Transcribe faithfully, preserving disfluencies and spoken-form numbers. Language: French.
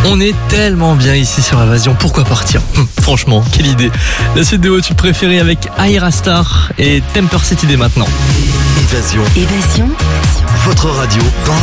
On est tellement bien ici sur Évasion, pourquoi partir? Hum, Franchement, quelle idée. La suite de vos tubes préférés avec Ayra Starr et Temper City dès maintenant. Évasion. Évasion. Votre radio dans